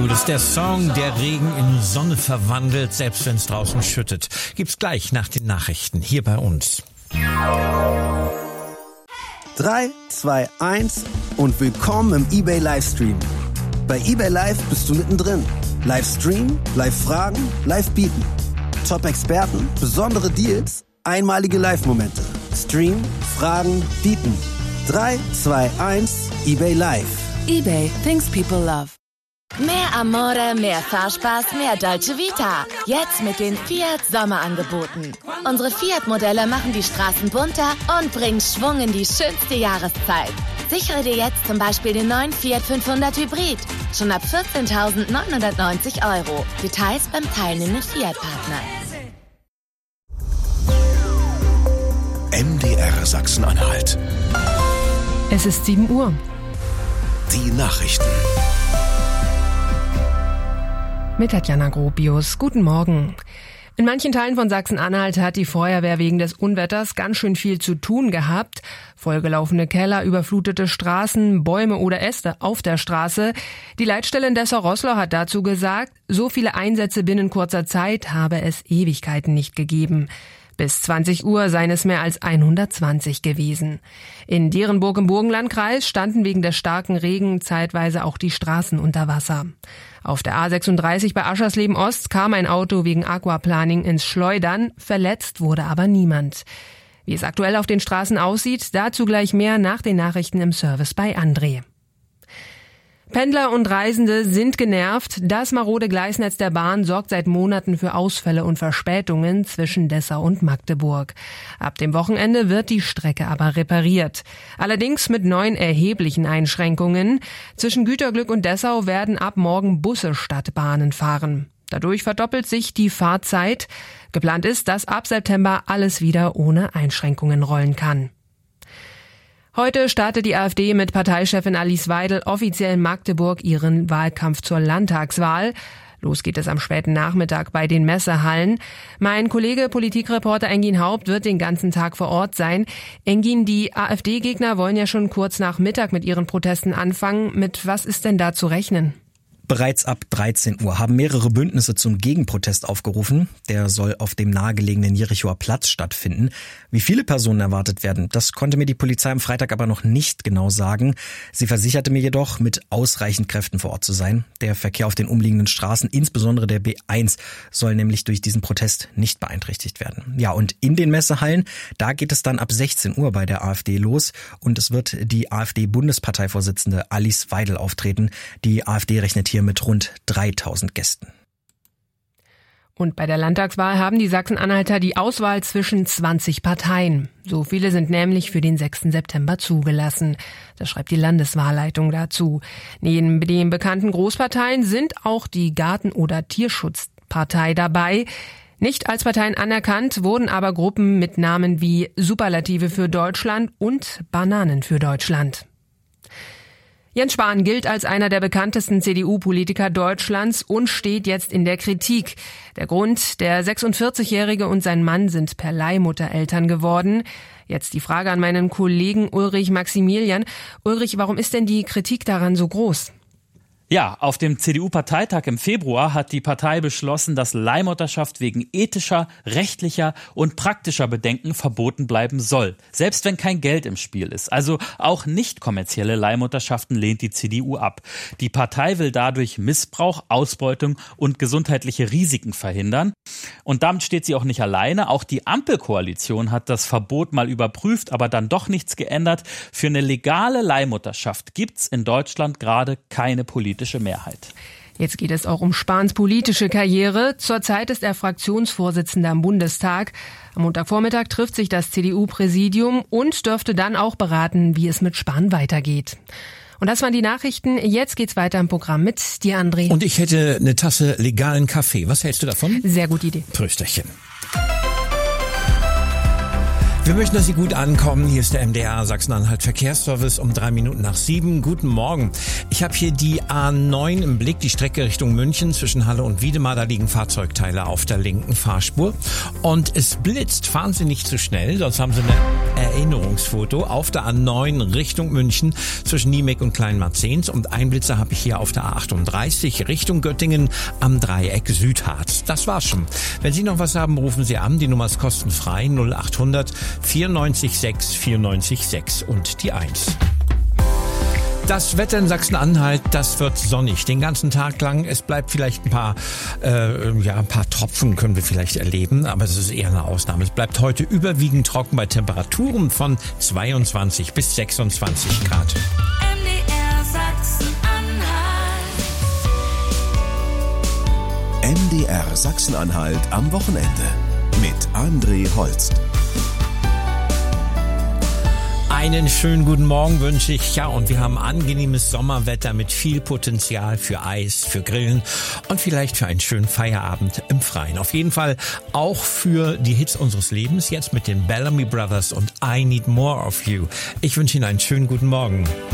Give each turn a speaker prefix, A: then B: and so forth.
A: ist der Song, der Regen in Sonne verwandelt, selbst wenn es draußen schüttet. Gibt's gleich nach den Nachrichten hier bei uns.
B: 3, 2, 1 und willkommen im eBay Livestream. Bei eBay Live bist du mittendrin. Livestream, Live-Fragen, Live-Bieten. Top-Experten, besondere Deals, einmalige Live-Momente. Stream, Fragen, Bieten. 3, 2, 1, eBay Live.
C: eBay, things people love.
D: Mehr Amore, mehr Fahrspaß, mehr Dolce Vita. Jetzt mit den Fiat Sommerangeboten. Unsere Fiat-Modelle machen die Straßen bunter und bringen Schwung in die schönste Jahreszeit. Sichere dir jetzt zum Beispiel den neuen Fiat 500 Hybrid. Schon ab 14.990 €. Details beim teilnehmenden Fiat-Partner.
E: MDR Sachsen-Anhalt.
F: Es ist 7 Uhr.
E: Die Nachrichten.
F: Mit Tatjana Gropius. Guten Morgen. In manchen Teilen von Sachsen-Anhalt hat die Feuerwehr wegen des Unwetters ganz schön viel zu tun gehabt. Vollgelaufene Keller, überflutete Straßen, Bäume oder Äste auf der Straße. Die Leitstelle in Dessau-Roßlau hat dazu gesagt, so viele Einsätze binnen kurzer Zeit habe es Ewigkeiten nicht gegeben. Bis 20 Uhr seien es mehr als 120 gewesen. In Derenburg im Burgenlandkreis standen wegen des starken Regens zeitweise auch die Straßen unter Wasser. Auf der A36 bei Aschersleben Ost kam ein Auto wegen Aquaplaning ins Schleudern, verletzt wurde aber niemand. Wie es aktuell auf den Straßen aussieht, dazu gleich mehr nach den Nachrichten im Service bei André. Pendler und Reisende sind genervt. Das marode Gleisnetz der Bahn sorgt seit Monaten für Ausfälle und Verspätungen zwischen Dessau und Magdeburg. Ab dem Wochenende wird die Strecke aber repariert. Allerdings mit neuen erheblichen Einschränkungen. Zwischen Güterglück und Dessau werden ab morgen Busse statt Bahnen fahren. Dadurch verdoppelt sich die Fahrzeit. Geplant ist, dass ab September alles wieder ohne Einschränkungen rollen kann. Heute startet die AfD mit Parteichefin Alice Weidel offiziell in Magdeburg ihren Wahlkampf zur Landtagswahl. Los geht es am späten Nachmittag bei den Messehallen. Mein Kollege Politikreporter Engin Haupt wird den ganzen Tag vor Ort sein. Engin, die AfD-Gegner wollen ja schon kurz nach Mittag mit ihren Protesten anfangen. Mit was ist denn da zu rechnen?
G: Bereits ab 13 Uhr haben mehrere Bündnisse zum Gegenprotest aufgerufen. Der soll auf dem nahegelegenen Jerichoer Platz stattfinden. Wie viele Personen erwartet werden, das konnte mir die Polizei am Freitag aber noch nicht genau sagen. Sie versicherte mir jedoch, mit ausreichend Kräften vor Ort zu sein. Der Verkehr auf den umliegenden Straßen, insbesondere der B1, soll nämlich durch diesen Protest nicht beeinträchtigt werden. Ja, und in den Messehallen, da geht es dann ab 16 Uhr bei der AfD los. Und es wird die AfD-Bundesparteivorsitzende Alice Weidel auftreten. Die AfD rechnet hier mit rund 3000 Gästen.
F: Und bei der Landtagswahl haben die Sachsen-Anhalter die Auswahl zwischen 20 Parteien. So viele sind nämlich für den 6. September zugelassen. Das schreibt die Landeswahlleitung dazu. Neben den bekannten Großparteien sind auch die Garten- oder Tierschutzpartei dabei. Nicht als Parteien anerkannt wurden aber Gruppen mit Namen wie Superlative für Deutschland und Bananen für Deutschland. Jens Spahn gilt als einer der bekanntesten CDU-Politiker Deutschlands und steht jetzt in der Kritik. Der Grund, der 46-Jährige und sein Mann sind per Leihmutter Eltern geworden. Jetzt die Frage an meinen Kollegen Ulrich Maximilian. Ulrich, warum ist denn die Kritik daran so groß?
H: Ja, auf dem CDU-Parteitag im Februar hat die Partei beschlossen, dass Leihmutterschaft wegen ethischer, rechtlicher und praktischer Bedenken verboten bleiben soll. Selbst wenn kein Geld im Spiel ist. Also auch nicht kommerzielle Leihmutterschaften lehnt die CDU ab. Die Partei will dadurch Missbrauch, Ausbeutung und gesundheitliche Risiken verhindern. Und damit steht sie auch nicht alleine. Auch die Ampelkoalition hat das Verbot mal überprüft, aber dann doch nichts geändert. Für eine legale Leihmutterschaft gibt's in Deutschland gerade keine politische Mehrheit.
F: Jetzt geht es auch um Spahns politische Karriere. Zurzeit ist er Fraktionsvorsitzender im Bundestag. Am Montagvormittag trifft sich das CDU-Präsidium und dürfte dann auch beraten, wie es mit Spahn weitergeht. Und das waren die Nachrichten. Jetzt geht's weiter im Programm mit dir, André.
A: Und ich hätte eine Tasse legalen Kaffee. Was hältst du davon?
F: Sehr gute Idee.
A: Prösterchen. Wir möchten, dass Sie gut ankommen. Hier ist der MDR Sachsen-Anhalt Verkehrsservice um 7:03. Guten Morgen. Ich habe hier die A9 im Blick, die Strecke Richtung München zwischen Halle und Wiedemar. Da liegen Fahrzeugteile auf der linken Fahrspur. Und es blitzt. Fahren Sie nicht zu schnell, sonst haben Sie ein Erinnerungsfoto auf der A9 Richtung München zwischen Niemek und Kleinmarzens. Und einen Blitzer habe ich hier auf der A38 Richtung Göttingen am Dreieck Südharz. Das war's schon. Wenn Sie noch was haben, rufen Sie an. Die Nummer ist kostenfrei 0800 94,6 94,6 und die 1. Das Wetter in Sachsen-Anhalt, das wird sonnig den ganzen Tag lang. Es bleibt vielleicht ein paar Tropfen können wir vielleicht erleben, aber das ist eher eine Ausnahme. Es bleibt heute überwiegend trocken bei Temperaturen von 22 bis 26 Grad.
E: MDR Sachsen-Anhalt. MDR Sachsen-Anhalt am Wochenende mit André Holst.
A: Einen schönen guten Morgen wünsche ich. Ja, und wir haben angenehmes Sommerwetter mit viel Potenzial für Eis, für Grillen und vielleicht für einen schönen Feierabend im Freien. Auf jeden Fall auch für die Hits unseres Lebens, jetzt mit den Bellamy Brothers und I Need More of You. Ich wünsche Ihnen einen schönen guten Morgen.